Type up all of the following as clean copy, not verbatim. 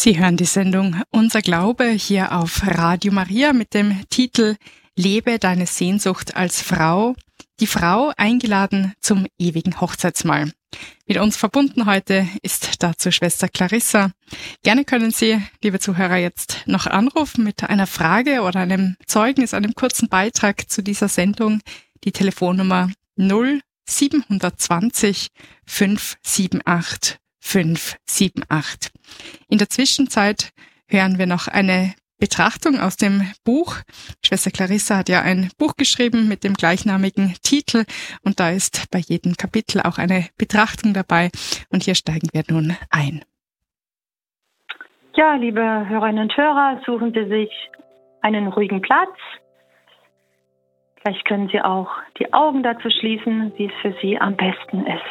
Sie hören die Sendung Unser Glaube hier auf Radio Maria mit dem Titel Lebe deine Sehnsucht als Frau. Die Frau eingeladen zum ewigen Hochzeitsmahl. Mit uns verbunden heute ist dazu Schwester Clarissa. Gerne können Sie, liebe Zuhörer, jetzt noch anrufen mit einer Frage oder einem Zeugnis, einem kurzen Beitrag zu dieser Sendung. Die Telefonnummer 0720 578 578. In der Zwischenzeit hören wir noch eine Betrachtung aus dem Buch. Schwester Clarissa hat ja ein Buch geschrieben mit dem gleichnamigen Titel und da ist bei jedem Kapitel auch eine Betrachtung dabei und hier steigen wir nun ein. Ja, liebe Hörerinnen und Hörer, suchen Sie sich einen ruhigen Platz. Vielleicht können Sie auch die Augen dazu schließen, wie es für Sie am besten ist.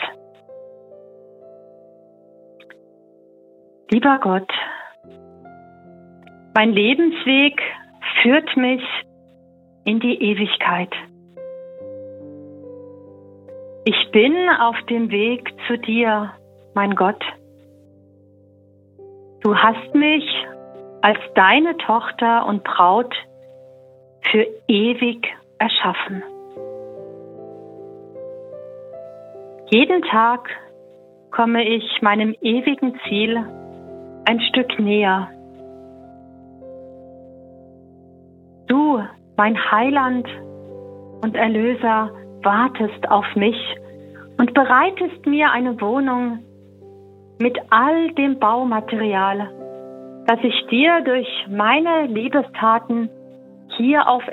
Lieber Gott, mein Lebensweg führt mich in die Ewigkeit. Ich bin auf dem Weg zu dir, mein Gott. Du hast mich als deine Tochter und Braut für ewig erschaffen. Jeden Tag komme ich meinem ewigen Ziel ein Stück näher. Du, mein Heiland und Erlöser, wartest auf mich und bereitest mir eine Wohnung mit all dem Baumaterial, das ich dir durch meine Liebestaten hier auf